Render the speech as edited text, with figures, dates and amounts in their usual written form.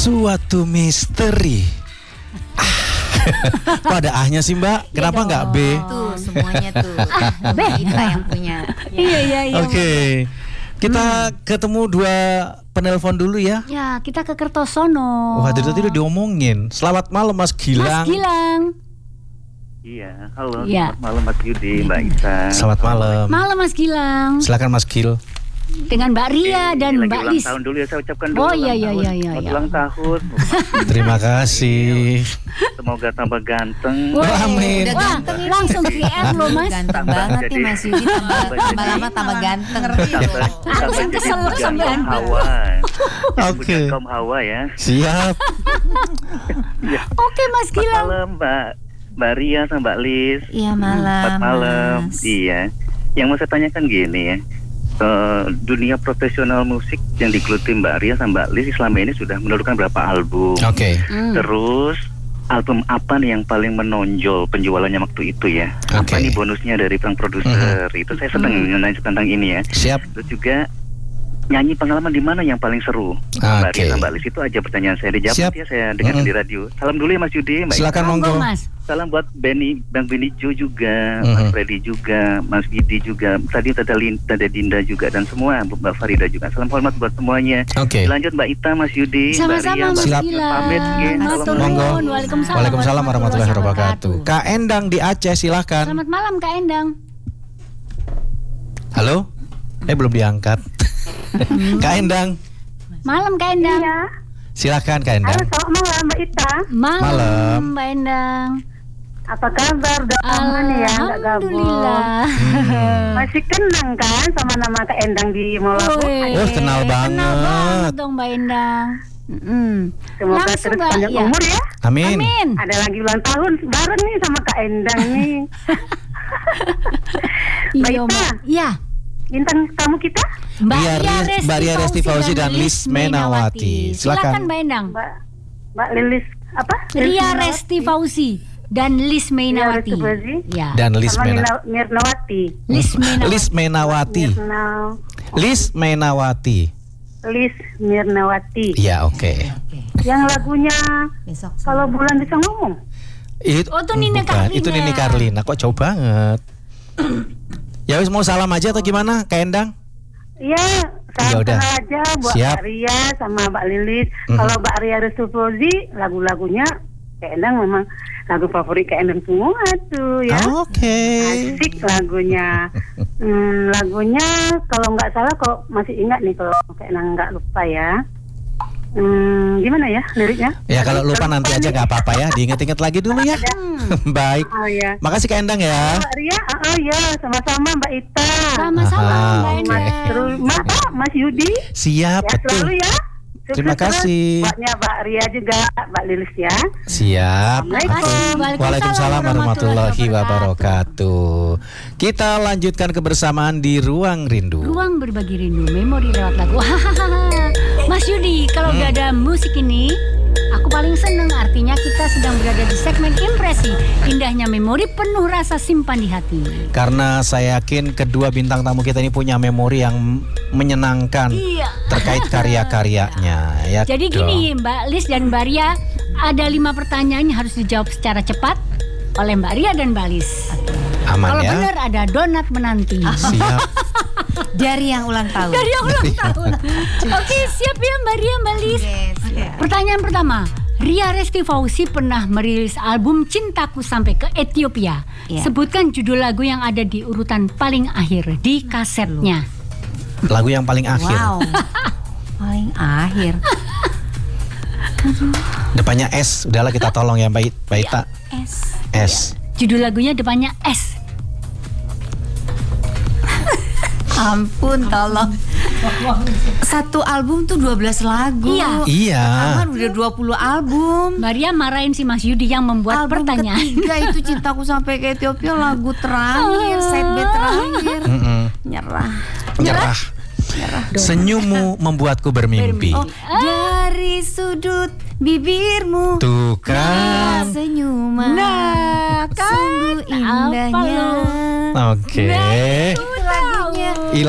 Suatu misteri. Kok ada A-nya sih Mbak? Kenapa nggak B? Tuh semuanya tuh B kita yang punya. Iya. Oke. Kita ketemu dua penelpon dulu ya. Ya, kita ke Kertosono. Wah, tadi udah diomongin. Selamat malam Mas Gilang. Mas Gilang. Iya, halo. Ya. Selamat malam Mas Yudi, Mbak Isa. Selamat malam. Malam Mas Gilang. Silakan Mas Gil. Dengan Mbak Ria dan Lagi Mbak ulang Lis. tahun dulu ya, saya ucapkan dulu. Oh iya. Selamat ulang tahun. Terima kasih. Semoga tambah ganteng. Wah, amin. Udah Wah, ganteng ini. langsung GR loh Mas. Ganteng banget nih Mas Yudi, tambah lama tambah ganteng. Aku sih kesel sama Anda. Hawa. Oke. Kaum Hawa ya. Siap. Oke Mas Selamat Gilang. malam Mbak Ria sama Mbak Lis. Iya malam. Selamat malam. Mas. Iya. Yang mau saya tanyakan gini ya. Dunia profesional musik yang digeluti Mbak Ria sama Mbak Lis selama ini sudah menurunkan berapa album? Oke. Terus album apa nih yang paling menonjol penjualannya waktu itu ya? Apa Oke. nih bonusnya dari sang produser? Itu saya senang nanya tentang ini ya. Siap. Terus juga nyanyi pengalaman di mana yang paling seru? Mbak Oke. Ria sama Mbak Lis itu aja pertanyaan saya. Dijawab Siap. ya, saya dengar di radio. Salam dulu ya Mas Yudi, Mbak. Silakan Monggo monggo. Mas. Salam buat Bang Benny Jo juga, Mas Freddy juga, Mas Gidi juga, tadi Tada Dinda juga, dan semua Mbak Farida juga. Salam hormat buat semuanya. Oke. Lanjut Mbak Ita, Mas Yudi, Mbak Sama-sama Ria, Mas Mbak Siap. Gilang. pamit, ya. Matur Monggo. nuwun. Waalaikumsalam. Waalaikumsalam warahmatullahi wabarakatuh. Kak Endang di Aceh, silakan. Selamat malam Kak Endang. Halo? Belum diangkat. Kak Endang, Malam Kak Endang. Iya. silakan Kak Endang. Halo, selamat malam Mbak Ita. Malam. Mbak Endang. Apa kabar? Udah lama nih ya nggak gabung. Alhamdulillah. Masih kenang kan sama nama Kak Endang di Molabu? Oh, kenal banget. Kenal banget dong Mbak Endang. Semoga Langsung, terus Mbak, panjang ya. umur ya. Amin. Amin. Ada lagi ulang tahun bareng nih sama Kak Endang nih. Mbak Iya, Ita, Mbak. Iya. bintang tamu kita Mbak Mbak Ria Resti Fauzi dan Lis Menawati. Silakan Silakan. Mbak Endang. Mbak Lilis apa? Ria Resti Fauzi dan Lis Menawati. Ria Resti Fauzi. Ya. Dan Lis sama Menawati. Mirnawati. Lis Menawati. Lis Menawati. Lis Menawati. Lis Mirnawati. Iya, oke. Yang lagunya Besok Kalau Bulan Bisa Ngomong. Itu Oh, itu Nini bukan. Carlina. Itu Nini Carlina. Kok jauh banget. Ya wis, mau salam aja atau gimana Kak Endang? Iya, Ya saya udah. kenal aja buat Siap. Mbak Ria sama Mbak Lilis. Kalau Mbak Ria Resti Fauzi, lagu-lagunya Kak Endang memang lagu favorit Kak Endang semua tuh ya. Oke. Asik lagunya. Lagunya kalau nggak salah, kalau masih ingat nih, kalau Kak Endang nggak lupa ya. Gimana ya liriknya? Ya kalau lupa nanti aja nggak apa-apa ya. Diinget-inget lagi dulu ya. Baik. Oh ya. Makasih Kak Endang ya. Mbak Ria, ya sama-sama Mbak Ita. Sama-sama Aha, Mbak oke. Endang. Terus Mas Yudi. Siap, Ya betul. selalu ya. Terima Sukses kasih. terus buatnya Mbak Ria juga, Mbak Lilis ya. Siap. Assalamualaikum. Waalaikumsalam warahmatullahi wabarakatuh. Kita lanjutkan kebersamaan di Ruang Rindu. Ruang berbagi rindu, memori lewat lagu. Mas Yudi, kalau udah ada musik ini, aku paling seneng. Artinya kita sedang berada di segmen impresi. Indahnya memori penuh rasa simpan di hati. Karena saya yakin kedua bintang tamu kita ini punya memori yang menyenangkan Iya. terkait karya-karyanya. Ya Jadi dong. gini Mbak Lis dan Mbak Ria, ada 5 pertanyaan yang harus dijawab secara cepat oleh Mbak Ria dan Mbak Lis. Aman Kalau ya. benar ada donat menanti. Siap. dari yang ulang tahun. Dari yang ulang tahun. Oke, siap ya Mbak Ria, Mbak Lis. Yes, ya. Pertanyaan pertama, Ria Resti Fauzi pernah merilis album Cintaku Sampai ke Ethiopia. Ya. Sebutkan judul lagu yang ada di urutan paling akhir di kasetnya. Lagu yang paling akhir. Wow. Paling akhir. Depannya S. Udahlah kita tolong ya Mbak Ita. S. Judul lagunya depannya S. Ampun, tolong. Satu album tuh 12 lagu. Iya. Iya. Kan udah 20 album. Maria marahin si Mas Yudi yang membuat Album pertanyaan. ketiga itu Cintaku Sampai ke Ethiopia, lagu terakhir, side B terakhir. Nyerah. Nyerah. Senyummu membuatku bermimpi. Oh, dari sudut bibirmu Tuh kan. senyuman. Nah, kan Sungguh indahnya. apa lo? Oke. Nah, itu Lagunya.